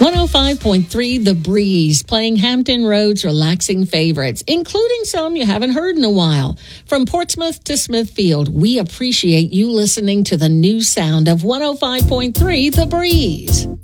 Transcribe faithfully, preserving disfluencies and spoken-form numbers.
one oh five point three The Breeze, playing Hampton Road's relaxing favorites, including some you haven't heard in a while. From Portsmouth to Smithfield, we appreciate you listening to the new sound of one oh five point three The Breeze.